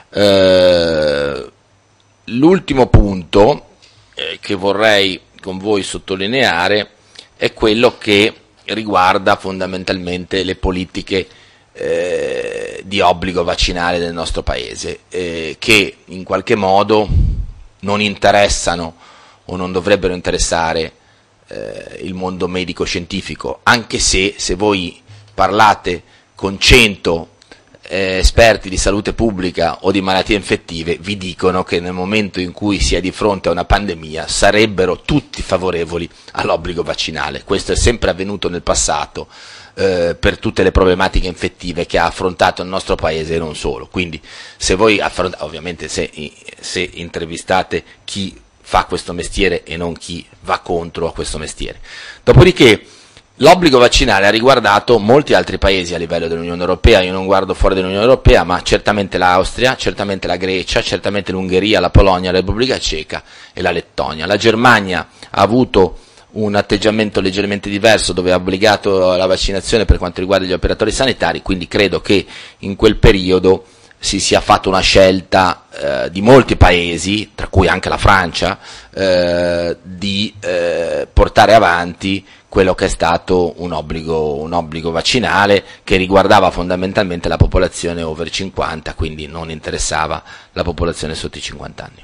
Eh, l'ultimo punto eh, che vorrei con voi sottolineare è quello che riguarda fondamentalmente le politiche Eh, di obbligo vaccinale del nostro paese, eh, che in qualche modo non interessano o non dovrebbero interessare eh, il mondo medico-scientifico, anche se se voi parlate con cento eh, esperti di salute pubblica o di malattie infettive, vi dicono che nel momento in cui si è di fronte a una pandemia sarebbero tutti favorevoli all'obbligo vaccinale. Questo è sempre avvenuto nel passato, Eh, per tutte le problematiche infettive che ha affrontato il nostro paese e non solo. Quindi se voi affrontate, ovviamente se, se intervistate chi fa questo mestiere e non chi va contro a questo mestiere. Dopodiché l'obbligo vaccinale ha riguardato molti altri paesi a livello dell'Unione Europea. Io non guardo fuori dall'Unione Europea, ma certamente l'Austria, certamente la Grecia, certamente l'Ungheria, la Polonia, la Repubblica Ceca e la Lettonia. La Germania ha avuto un atteggiamento leggermente diverso, dove ha obbligato la vaccinazione per quanto riguarda gli operatori sanitari, quindi credo che in quel periodo si sia fatta una scelta eh, di molti paesi, tra cui anche la Francia, eh, di eh, portare avanti quello che è stato un obbligo, un obbligo vaccinale che riguardava fondamentalmente la popolazione over cinquanta, quindi non interessava la popolazione sotto i cinquanta anni.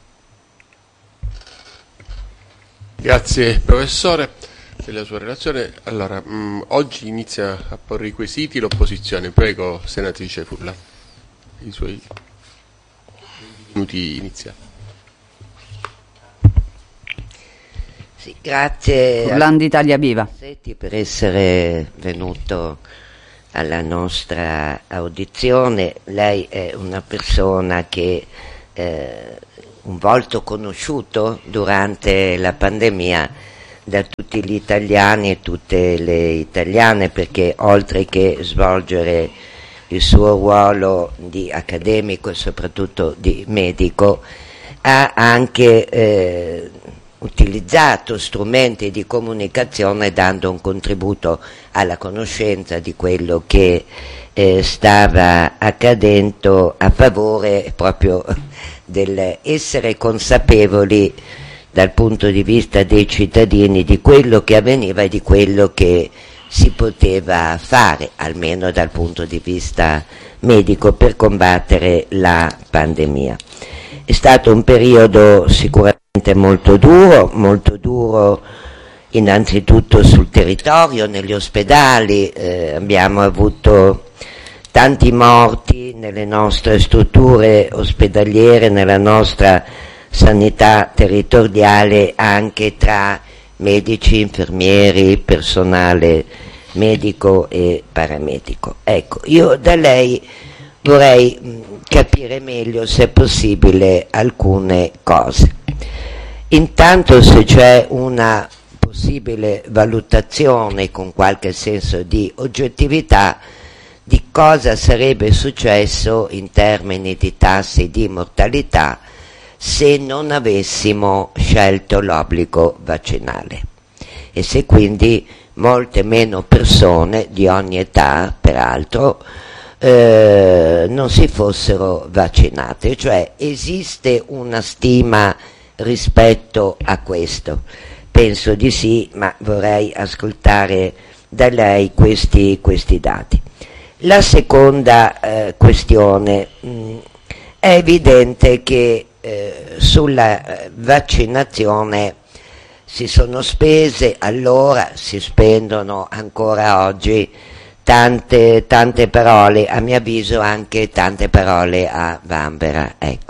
Grazie professore della sua relazione. Allora, mh, oggi inizia a porre i quesiti l'opposizione. Prego, senatrice Fulla, i suoi minuti iniziali. Sì, grazie Orlando Italia Viva per essere venuto alla nostra audizione. Lei è una persona che eh, un volto conosciuto durante la pandemia da tutti gli italiani e tutte le italiane, perché oltre che svolgere il suo ruolo di accademico e soprattutto di medico, ha anche eh, utilizzato strumenti di comunicazione dando un contributo alla conoscenza di quello che eh, stava accadendo a favore proprio dell'essere consapevoli dal punto di vista dei cittadini di quello che avveniva e di quello che si poteva fare, almeno dal punto di vista medico, per combattere la pandemia. È stato un periodo sicuramente molto duro, molto duro innanzitutto sul territorio, negli ospedali, eh, abbiamo avuto tanti morti nelle nostre strutture ospedaliere, nella nostra sanità territoriale, anche tra medici, infermieri, personale medico e paramedico. Ecco, io da lei vorrei mh, capire meglio, se è possibile, alcune cose. Intanto, se c'è una possibile valutazione con qualche senso di oggettività di cosa sarebbe successo in termini di tassi di mortalità se non avessimo scelto l'obbligo vaccinale e se quindi molte meno persone di ogni età, peraltro, eh, non si fossero vaccinate. Cioè, esiste una stima rispetto a questo? Penso di sì, ma vorrei ascoltare da lei questi, questi dati. La seconda eh, questione, mh, è evidente che eh, sulla eh, vaccinazione si sono spese, allora si spendono ancora oggi tante, tante parole, a mio avviso anche tante parole a vanvera, ecco.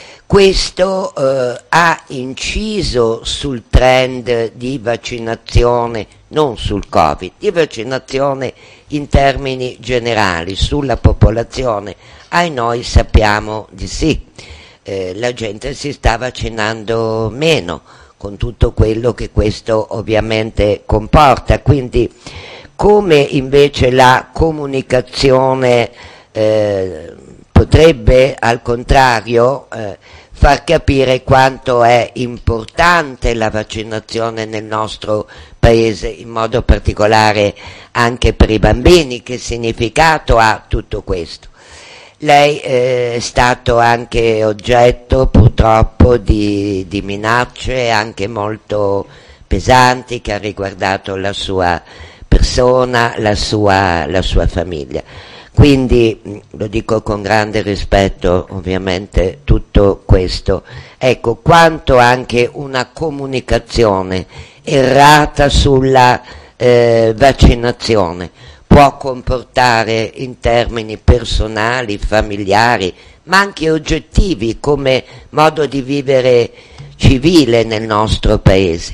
Questo eh, ha inciso sul trend di vaccinazione, non sul Covid, di vaccinazione in termini generali, sulla popolazione? Ai noi sappiamo di sì, eh, la gente si sta vaccinando meno, con tutto quello che questo ovviamente comporta, quindi come invece la comunicazione eh, potrebbe al contrario eh, far capire quanto è importante la vaccinazione nel nostro paese, in modo particolare anche per i bambini. Che significato ha tutto questo? Lei eh, è stato anche oggetto purtroppo di, di minacce anche molto pesanti che ha riguardato la sua persona, la sua, la sua famiglia. Quindi, lo dico con grande rispetto, ovviamente, tutto questo, ecco, quanto anche una comunicazione errata sulla eh, vaccinazione può comportare in termini personali, familiari, ma anche oggettivi, come modo di vivere civile nel nostro paese.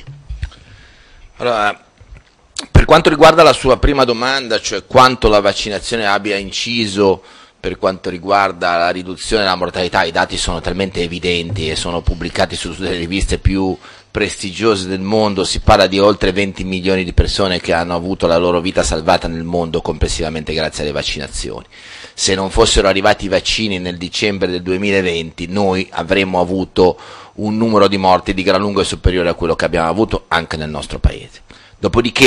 Allora, per quanto riguarda la sua prima domanda, cioè quanto la vaccinazione abbia inciso per quanto riguarda la riduzione della mortalità, i dati sono talmente evidenti e sono pubblicati su tutte le riviste più prestigiose del mondo. Si parla di oltre venti milioni di persone che hanno avuto la loro vita salvata nel mondo complessivamente grazie alle vaccinazioni. Se non fossero arrivati i vaccini nel dicembre del duemilaventi, noi avremmo avuto un numero di morti di gran lunga superiore a quello che abbiamo avuto anche nel nostro paese. Dopodiché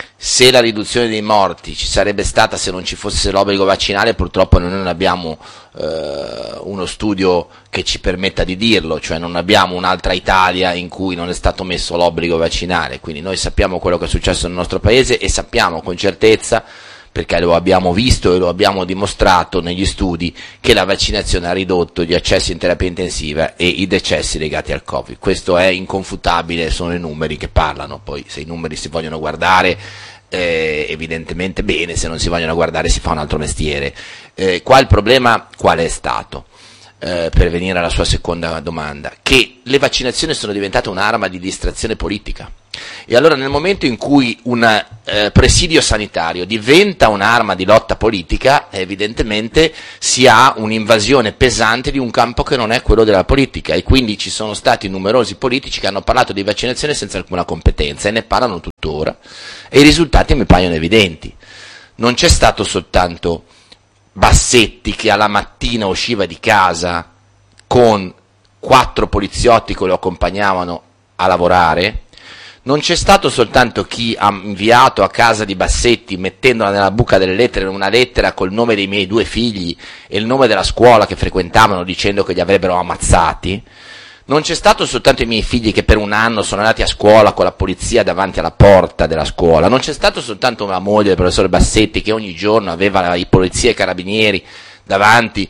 se la riduzione dei morti ci sarebbe stata se non ci fosse l'obbligo vaccinale, purtroppo noi non abbiamo eh, uno studio che ci permetta di dirlo, cioè non abbiamo un'altra Italia in cui non è stato messo l'obbligo vaccinale, quindi noi sappiamo quello che è successo nel nostro paese e sappiamo con certezza, perché lo abbiamo visto e lo abbiamo dimostrato negli studi, che la vaccinazione ha ridotto gli accessi in terapia intensiva e i decessi legati al Covid. Questo è inconfutabile, sono i numeri che parlano, poi se i numeri si vogliono guardare eh, evidentemente bene, se non si vogliono guardare si fa un altro mestiere. Eh, qua il problema qual è stato? Eh, per venire alla sua seconda domanda, che le vaccinazioni sono diventate un'arma di distrazione politica. E allora nel momento in cui un eh, presidio sanitario diventa un'arma di lotta politica, evidentemente si ha un'invasione pesante di un campo che non è quello della politica, e quindi ci sono stati numerosi politici che hanno parlato di vaccinazione senza alcuna competenza e ne parlano tuttora, e i risultati mi paiono evidenti. Non c'è stato soltanto Bassetti che alla mattina usciva di casa con quattro poliziotti che lo accompagnavano a lavorare, non c'è stato soltanto chi ha inviato a casa di Bassetti, mettendola nella buca delle lettere, una lettera col nome dei miei due figli e il nome della scuola che frequentavano, dicendo che li avrebbero ammazzati. Non c'è stato soltanto i miei figli che per un anno sono andati a scuola con la polizia davanti alla porta della scuola. Non c'è stato soltanto una moglie del professore Bassetti che ogni giorno aveva i polizia e i carabinieri davanti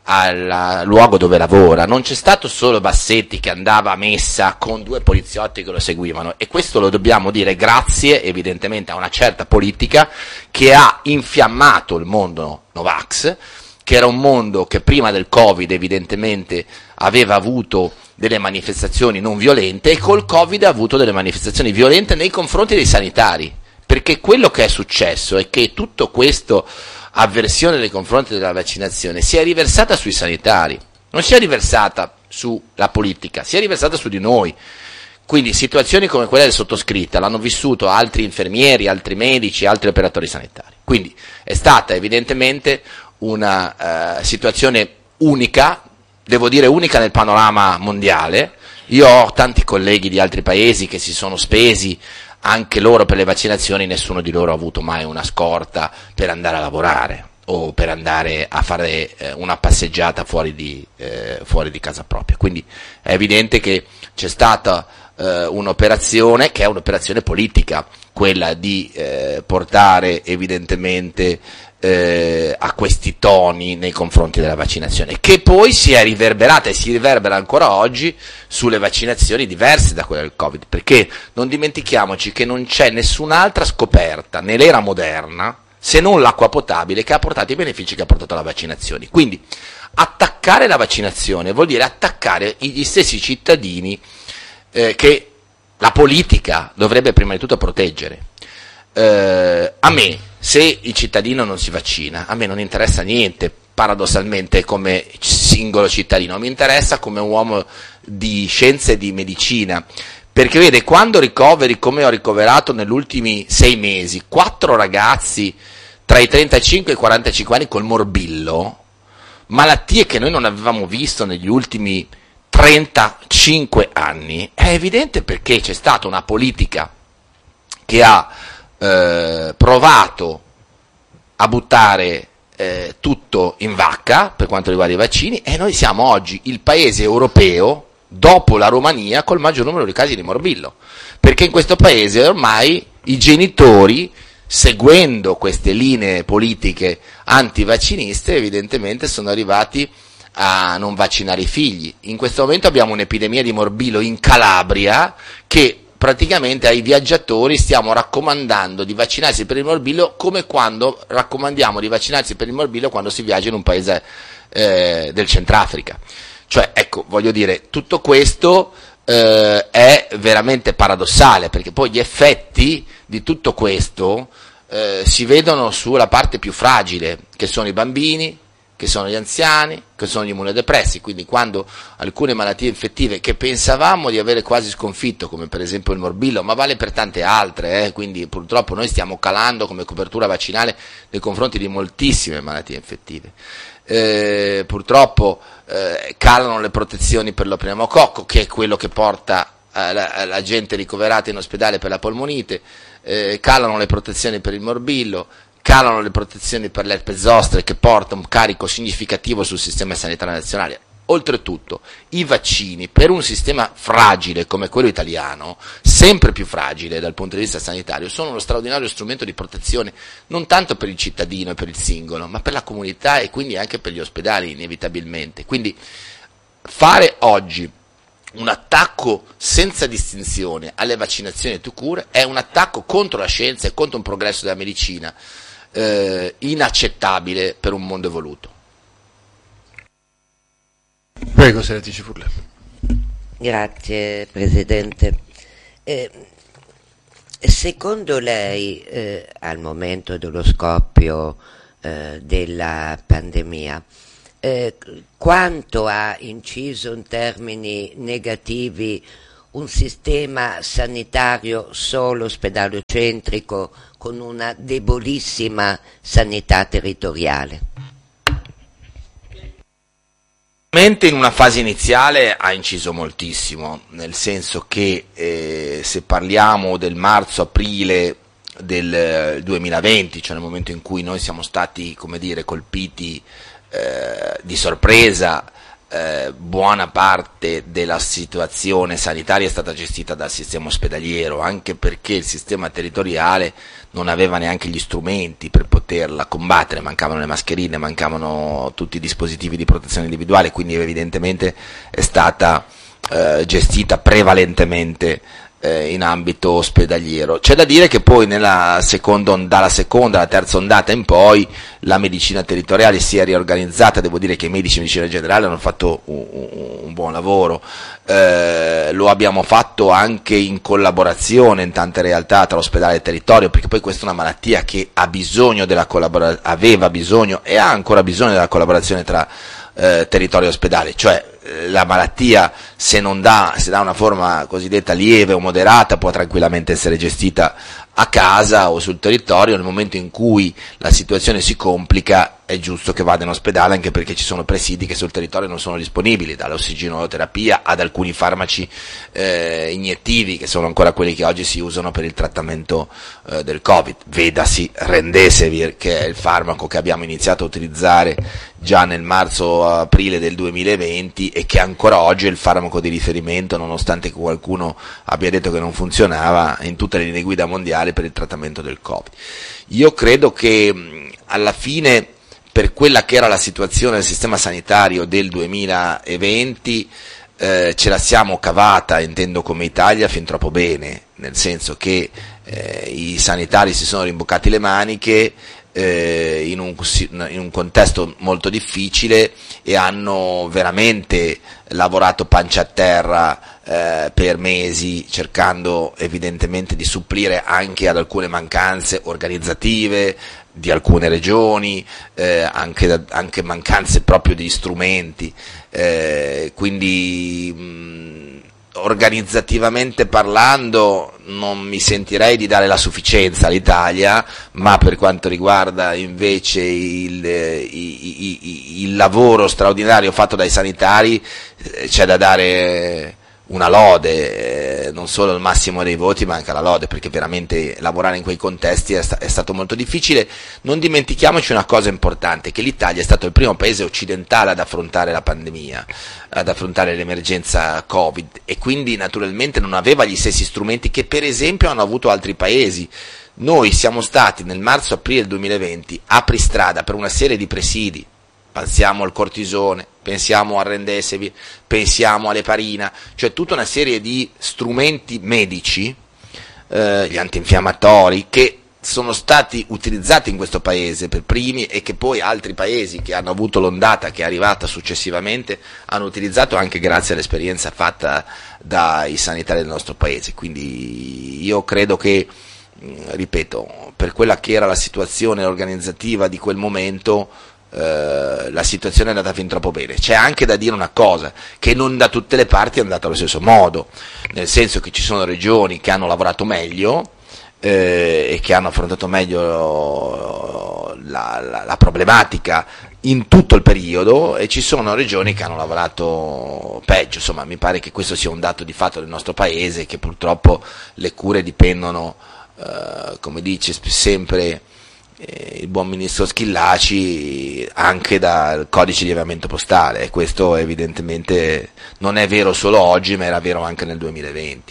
al luogo dove lavora. Non c'è stato solo Bassetti che andava a messa con due poliziotti che lo seguivano, e questo lo dobbiamo dire grazie evidentemente a una certa politica che ha infiammato il mondo Novax, che era un mondo che prima del Covid evidentemente aveva avuto delle manifestazioni non violente, e col Covid ha avuto delle manifestazioni violente nei confronti dei sanitari, perché quello che è successo è che tutto questo avversione nei confronti della vaccinazione si è riversata sui sanitari, non si è riversata sulla politica, si è riversata su di noi. Quindi situazioni come quella del sottoscritta l'hanno vissuto altri infermieri, altri medici, altri operatori sanitari. Quindi è stata evidentemente una uh, situazione unica, devo dire unica nel panorama mondiale. Io ho tanti colleghi di altri paesi che si sono spesi anche loro per le vaccinazioni, nessuno di loro ha avuto mai una scorta per andare a lavorare o per andare a fare eh, una passeggiata fuori di, eh, fuori di casa propria. Quindi è evidente che c'è stata eh, un'operazione che è un'operazione politica, quella di eh, portare evidentemente eh, a questi toni nei confronti della vaccinazione, che poi si è riverberata e si riverbera ancora oggi sulle vaccinazioni diverse da quelle del Covid, perché non dimentichiamoci che non c'è nessun'altra scoperta nell'era moderna se non l'acqua potabile che ha portato i benefici che ha portato la vaccinazione. Quindi attaccare la vaccinazione vuol dire attaccare gli stessi cittadini eh, che la politica dovrebbe prima di tutto proteggere. Eh, a me, se il cittadino non si vaccina, a me non interessa niente, paradossalmente, come singolo cittadino, mi interessa come uomo di scienze e di medicina, perché vede, quando ricoveri, come ho ricoverato negli ultimi sei mesi, quattro ragazzi tra i trentacinque e i quarantacinque anni col morbillo, malattie che noi non avevamo visto negli ultimi trentacinque anni, è evidente perché c'è stata una politica che ha eh, provato a buttare eh, tutto in vacca per quanto riguarda i vaccini, e noi siamo oggi il paese europeo dopo la Romania col maggior numero di casi di morbillo, perché in questo paese ormai i genitori, seguendo queste linee politiche antivacciniste, evidentemente sono arrivati a non vaccinare i figli. In questo momento abbiamo un'epidemia di morbillo in Calabria che praticamente ai viaggiatori stiamo raccomandando di vaccinarsi per il morbillo come quando raccomandiamo di vaccinarsi per il morbillo quando si viaggia in un paese eh, del Centrafrica. Cioè, ecco, voglio dire, tutto questo eh, è veramente paradossale, perché poi gli effetti di tutto questo eh, si vedono sulla parte più fragile, che sono i bambini, che sono gli anziani, che sono gli immunodepressi. Quindi quando alcune malattie infettive che pensavamo di avere quasi sconfitto, come per esempio il morbillo, ma vale per tante altre, eh, quindi purtroppo noi stiamo calando come copertura vaccinale nei confronti di moltissime malattie infettive. Eh, purtroppo eh, calano le protezioni per lo pneumococco, che è quello che porta eh, la, la gente ricoverata in ospedale per la polmonite. eh, calano le protezioni per il morbillo, calano le protezioni per l'herpes zoster, che porta un carico significativo sul sistema sanitario nazionale. Oltretutto, i vaccini per un sistema fragile come quello italiano, sempre più fragile dal punto di vista sanitario, sono uno straordinario strumento di protezione non tanto per il cittadino e per il singolo, ma per la comunità e quindi anche per gli ospedali, inevitabilmente. Quindi fare oggi un attacco senza distinzione alle vaccinazioni tout court è un attacco contro la scienza e contro un progresso della medicina eh, inaccettabile per un mondo evoluto. Prego, senatrice Furlan. Grazie Presidente. Eh, secondo lei, eh, al momento dello scoppio eh, della pandemia, eh, quanto ha inciso in termini negativi un sistema sanitario solo ospedalocentrico con una debolissima sanità territoriale? In una fase iniziale ha inciso moltissimo, nel senso che eh, se parliamo del marzo-aprile del duemilaventi, cioè nel momento in cui noi siamo stati, come dire, colpiti eh, di sorpresa, eh, buona parte della situazione sanitaria è stata gestita dal sistema ospedaliero, anche perché il sistema territoriale non aveva neanche gli strumenti per poterla combattere, mancavano le mascherine, mancavano tutti i dispositivi di protezione individuale, quindi evidentemente è stata eh, gestita prevalentemente eh, in ambito ospedaliero. C'è da dire che poi nella seconda, dalla seconda alla terza ondata in poi la medicina territoriale si è riorganizzata, devo dire che i medici di medicina generale hanno fatto un, un, un buon lavoro. Eh, lo abbiamo fatto anche in collaborazione in tante realtà tra ospedale e territorio, perché poi questa è una malattia che ha bisogno della collabora- aveva bisogno e ha ancora bisogno della collaborazione tra eh, territorio e ospedale, cioè eh, la malattia se non dà, se dà una forma cosiddetta lieve o moderata può tranquillamente essere gestita a casa o sul territorio. Nel momento in cui la situazione si complica è giusto che vada in ospedale, anche perché ci sono presidi che sul territorio non sono disponibili, dall'ossigenoterapia ad alcuni farmaci eh, iniettivi, che sono ancora quelli che oggi si usano per il trattamento eh, del Covid. Vedasi Remdesivir, che è il farmaco che abbiamo iniziato a utilizzare già nel marzo-aprile del duemilaventi e che ancora oggi è il farmaco di riferimento, nonostante qualcuno abbia detto che non funzionava, in tutte le linee guida mondiali per il trattamento del Covid. Io credo che mh, alla fine, per quella che era la situazione del sistema sanitario del duemilaventi, eh, ce la siamo cavata, intendo come Italia, fin troppo bene, nel senso che eh, i sanitari si sono rimboccati le maniche eh, in, un, in un contesto molto difficile e hanno veramente lavorato pancia a terra eh, per mesi, cercando evidentemente di supplire anche ad alcune mancanze organizzative di alcune regioni, eh, anche, anche mancanze proprio di strumenti, eh, quindi mh, organizzativamente parlando non mi sentirei di dare la sufficienza all'Italia, ma per quanto riguarda invece il, il, il, il lavoro straordinario fatto dai sanitari eh, c'è da dare una lode, eh, non solo il massimo dei voti ma anche la lode, perché veramente lavorare in quei contesti è, sta- è stato molto difficile. Non dimentichiamoci una cosa importante, che l'Italia è stato il primo paese occidentale ad affrontare la pandemia, ad affrontare l'emergenza Covid, e quindi naturalmente non aveva gli stessi strumenti che per esempio hanno avuto altri paesi. Noi siamo stati nel marzo-aprile del duemilaventi apristrada per una serie di presidi, pensiamo al cortisone, pensiamo al Remdesivir, pensiamo all'eparina, cioè tutta una serie di strumenti medici, eh, gli antinfiammatori, che sono stati utilizzati in questo paese per primi e che poi altri paesi che hanno avuto l'ondata che è arrivata successivamente hanno utilizzato anche grazie all'esperienza fatta dai sanitari del nostro paese. Quindi io credo che, ripeto, per quella che era la situazione organizzativa di quel momento, Uh, la situazione è andata fin troppo bene. C'è anche da dire una cosa, che non da tutte le parti è andata allo stesso modo, nel senso che ci sono regioni che hanno lavorato meglio eh, e che hanno affrontato meglio la, la, la problematica in tutto il periodo, e ci sono regioni che hanno lavorato peggio. Insomma, mi pare che questo sia un dato di fatto del nostro paese, che purtroppo le cure dipendono eh, come dice sempre eh, il buon ministro Schillaci, anche dal codice di avviamento postale, e questo evidentemente non è vero solo oggi, ma era vero anche nel duemilaventi.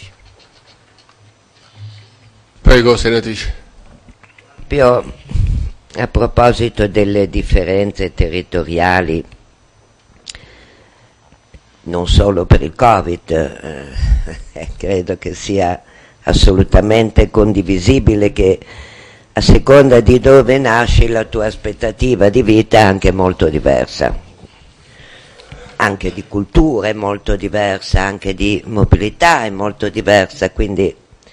Prego, senatrice. Io, a proposito delle differenze territoriali, non solo per il Covid, eh, credo che sia assolutamente condivisibile che a seconda di dove nasci la tua aspettativa di vita è anche molto diversa, anche di cultura è molto diversa, anche di mobilità è molto diversa, quindi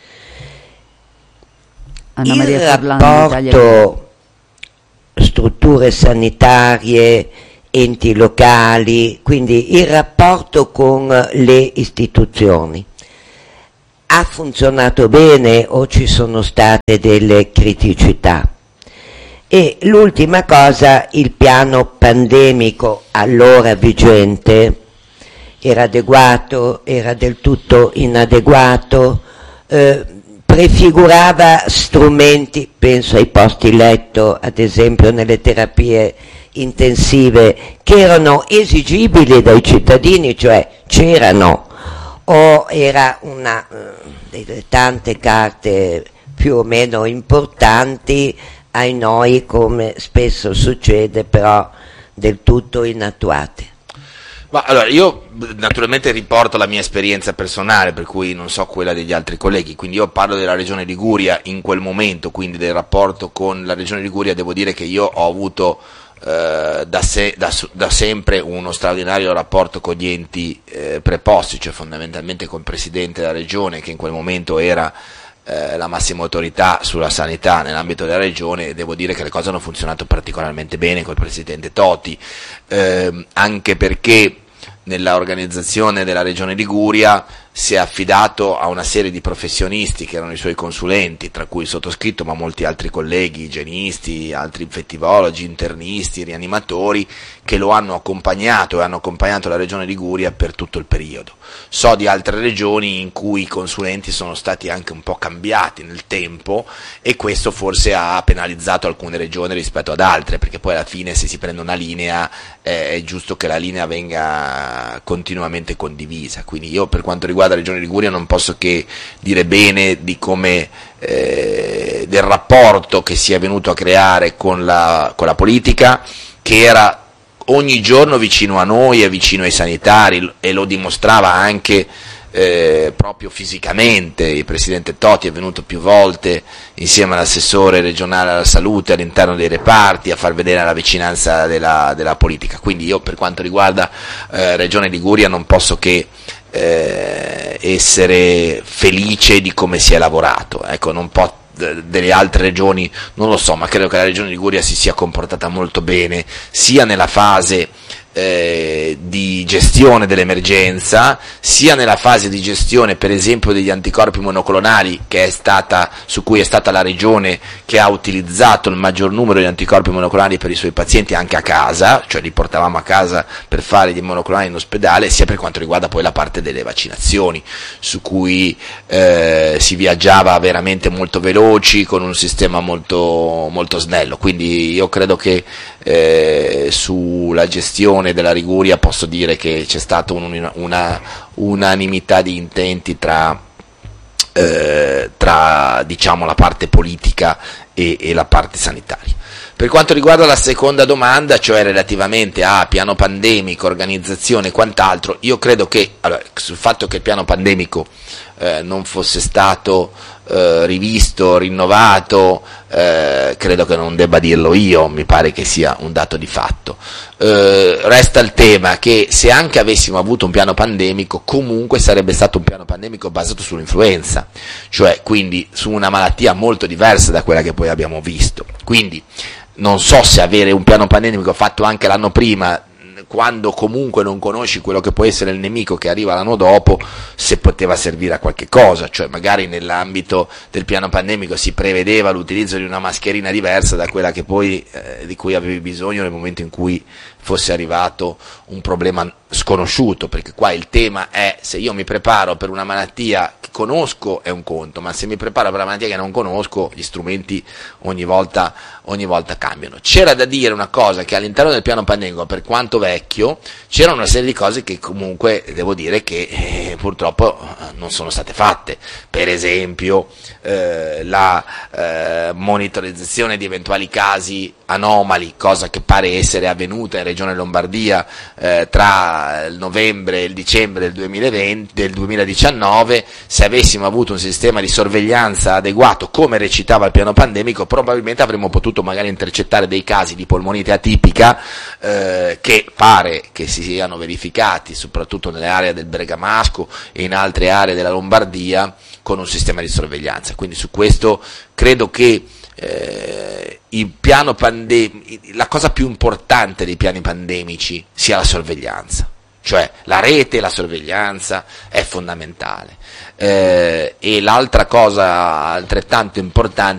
Anna Maria il Forlani, rapporto strutture sanitarie, enti locali, quindi il rapporto con le istituzioni ha funzionato bene o ci sono state delle criticità? E l'ultima cosa, il piano pandemico allora vigente era adeguato, era del tutto inadeguato, eh, prefigurava strumenti, penso ai posti letto, ad esempio nelle terapie intensive, che erano esigibili dai cittadini, cioè c'erano, o era una delle tante carte più o meno importanti, ai noi, come spesso succede, però del tutto inattuate. Ma allora, io naturalmente riporto la mia esperienza personale, per cui non so quella degli altri colleghi, quindi io parlo della Regione Liguria in quel momento, quindi del rapporto con la Regione Liguria. Devo dire che io ho avuto eh, da, se, da, da sempre uno straordinario rapporto con gli enti eh, preposti, cioè fondamentalmente con il Presidente della Regione, che in quel momento era eh, la massima autorità sulla sanità nell'ambito della Regione, e devo dire che le cose hanno funzionato particolarmente bene col Presidente Toti, eh, anche perché nella organizzazione della Regione Liguria si è affidato a una serie di professionisti che erano i suoi consulenti, tra cui il sottoscritto, ma molti altri colleghi, igienisti, altri infettivologi, internisti, rianimatori, che lo hanno accompagnato e hanno accompagnato la Regione Liguria per tutto il periodo. So di altre regioni in cui i consulenti sono stati anche un po' cambiati nel tempo, e questo forse ha penalizzato alcune regioni rispetto ad altre, perché poi alla fine, se si prende una linea, eh, è giusto che la linea venga continuamente condivisa. Quindi io, per quanto riguarda la Regione Liguria, non posso che dire bene di come eh, del rapporto che si è venuto a creare con la, con la politica, che era ogni giorno vicino a noi e vicino ai sanitari, e lo dimostrava anche eh, proprio fisicamente. Il Presidente Toti è venuto più volte insieme all'assessore regionale alla salute all'interno dei reparti a far vedere la vicinanza della, della politica. Quindi io, per quanto riguarda eh, Regione Liguria, non posso che eh, essere felice di come si è lavorato. Ecco, non po- delle altre regioni non lo so, ma credo che la Regione Liguria si sia comportata molto bene, sia nella fase eh, di gestione dell'emergenza, sia nella fase di gestione, per esempio, degli anticorpi monoclonali, che è stata, su cui è stata la regione che ha utilizzato il maggior numero di anticorpi monoclonali per i suoi pazienti anche a casa, cioè li portavamo a casa per fare gli monoclonali in ospedale, sia per quanto riguarda poi la parte delle vaccinazioni, su cui eh, si viaggiava veramente molto veloci, con un sistema molto, molto snello. Quindi io credo che eh, sulla gestione della Liguria posso dire che c'è stata un, una unanimità di intenti tra, eh, tra diciamo la parte politica e, e la parte sanitaria. Per quanto riguarda la seconda domanda, cioè relativamente a piano pandemico, organizzazione e quant'altro, io credo che allora, sul fatto che il piano pandemico eh, non fosse stato eh, rivisto, rinnovato, eh, credo che non debba dirlo io, mi pare che sia un dato di fatto. Eh, resta il tema che se anche avessimo avuto un piano pandemico, comunque sarebbe stato un piano pandemico basato sull'influenza, cioè quindi su una malattia molto diversa da quella che poi abbiamo visto. Quindi non so se avere un piano pandemico fatto anche l'anno prima quando comunque non conosci quello che può essere il nemico che arriva l'anno dopo, se poteva servire a qualche cosa, cioè magari nell'ambito del piano pandemico si prevedeva l'utilizzo di una mascherina diversa da quella che poi, eh, di cui avevi bisogno nel momento in cui fosse arrivato un problema sconosciuto, perché qua il tema è: se io mi preparo per una malattia che conosco è un conto, ma se mi preparo per una malattia che non conosco, gli strumenti ogni volta, ogni volta cambiano. C'era da dire una cosa, che all'interno del piano pandemico, per quanto vecchio, c'era una serie di cose che comunque devo dire che eh, purtroppo non sono state fatte. Per esempio eh, la eh, monitorizzazione di eventuali casi anomali, cosa che pare essere avvenuta in Regione Lombardia eh, tra il novembre e il dicembre del duemilaventi, del duemiladiciannove. Se avessimo avuto un sistema di sorveglianza adeguato come recitava il piano pandemico, probabilmente avremmo potuto magari intercettare dei casi di polmonite atipica eh, che pare che si siano verificati soprattutto nelle aree del Bergamasco e in altre aree della Lombardia con un sistema di sorveglianza. Quindi su questo credo che Eh, il piano pandem- la cosa più importante dei piani pandemici sia la sorveglianza, cioè la rete e la sorveglianza è fondamentale, eh, e l'altra cosa altrettanto importante